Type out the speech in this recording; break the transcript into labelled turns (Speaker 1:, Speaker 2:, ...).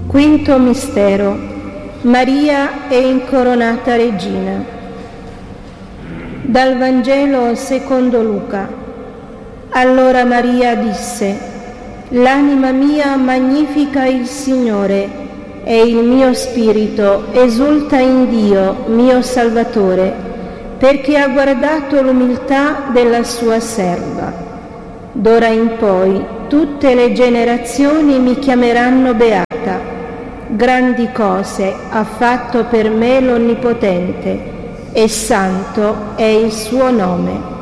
Speaker 1: Quinto mistero. Maria è incoronata regina. Dal Vangelo secondo Luca. Allora Maria disse: «L'anima mia magnifica il Signore, e il mio spirito esulta in Dio, mio Salvatore, perché ha guardato l'umiltà della sua serva. D'ora in poi tutte le generazioni mi chiameranno beata. Grandi cose ha fatto per me l'Onnipotente, e santo è il suo nome».